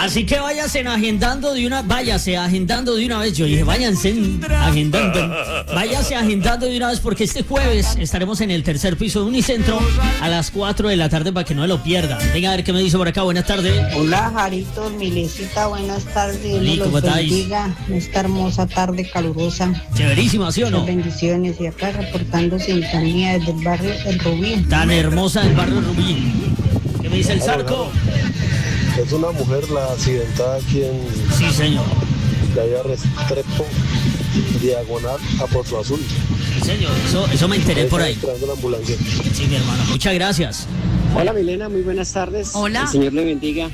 Así que váyase agendando de una vez. Yo dije, váyanse agendando. Váyase agendando de una vez porque este jueves estaremos en el tercer piso de Unicentro a las 4 de la tarde para que no lo pierdan. Venga a ver qué me dice por acá. Buenas tardes. Hola, Jarito, Milecita, buenas tardes. Hola, ¿cómo Los estáis? bendiga esta hermosa tarde calurosa. Chéverísima, ¿sí o no? Muchas bendiciones. Y acá reportando sintonía desde el barrio El Rubí. Tan hermosa del barrio Rubí. ¿Qué me dice el Zarco? Es una mujer la accidentada aquí en Sí, señor. Playa Restrepo, diagonal a Pozo Azul. Sí, señor. Eso me enteré por ahí. Esperando la ambulancia. Sí, mi hermano. Muchas gracias. Hola Milena, muy buenas tardes. Hola. El Señor le bendiga.